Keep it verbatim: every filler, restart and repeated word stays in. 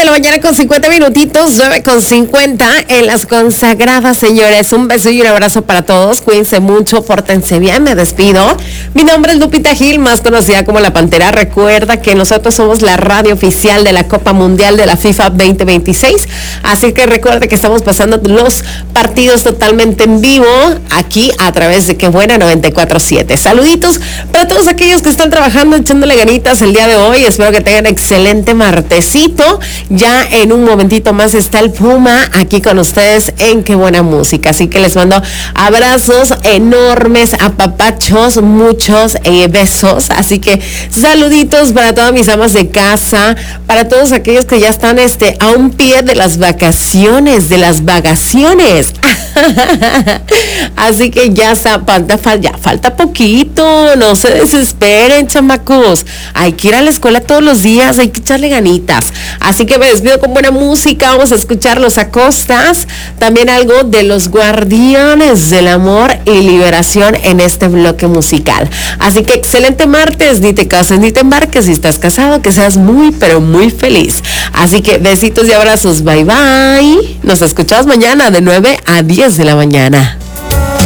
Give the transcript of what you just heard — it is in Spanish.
la mañana con cincuenta minutitos, nueve con cincuenta en las consagradas, señores. Un beso y un abrazo para todos. Cuídense mucho, pórtense bien, me despido. Mi nombre es Lupita Gil, más conocida como La Pantera. Recuerda que nosotros somos la radio oficial de la Copa Mundial de la FIFA veinte veintiséis. Así que recuerda que estamos pasando los partidos totalmente en vivo aquí a través de Qué Buena noventa y cuatro punto siete. Saluditos para todos aquellos que están trabajando, echándole ganitas el día de hoy. Espero que tengan excelente martesito. Ya en un momentito más está el Puma aquí con ustedes en Qué Buena Música. Así que les mando abrazos enormes, apapachos, muchos eh, besos. Así que saluditos para todas mis amas de casa, para todos aquellos que ya están este, a un pie de las vacaciones, de las vagaciones. Así que ya está, falta, ya falta poquito, no se desesperen, chamacos. Hay que ir a la escuela todos los días, hay que echarle ganitas. Así que me despido con buena música. Vamos a escuchar Los Acostas, también algo de Los Guardianes del Amor y Liberación en este bloque musical. Así que excelente martes, ni te cases ni te embarques. Si estás casado, que seas muy pero muy feliz. Así que besitos y abrazos, bye bye. Nos escuchamos mañana de nueve a diez de la mañana.